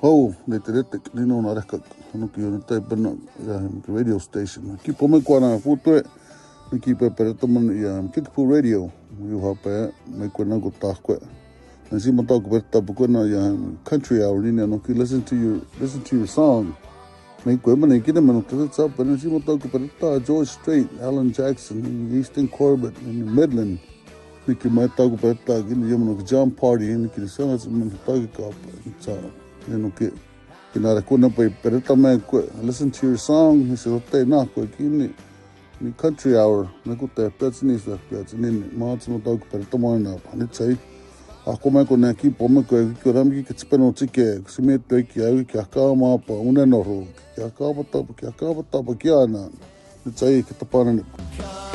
Hau, ne te retek, nino na reka, hanuki o ne taipana, radio station. Ki po me kuana putue, ni ki pe peretaman i Kickapoo Radio, you hape, me kuana ko tahkwe. And si mo tau ko pereta pukuana country hour, nina no ki listen to your song. Me kue mana ikina manu tata tapa, si mo tau ko pereta George Strait, Alan Jackson, Easton Corbett, Midland. Ni ki mai tau ko pereta, kini yamano ki Jam Party, ni ki sanga sa manu tau ki kapa, you ke kina kuna pa pereta me ko listen to your song he said te na ko kini ni country hour me ko te petni sa petni ma tmo ta ko pereta mo na ni tsai a ko me ko na ki po me ko ram ki tsipeno tsike sime to ki ai ki ka ma pa una no ro ki ka pa ta ki ana ni tsai ki ta pa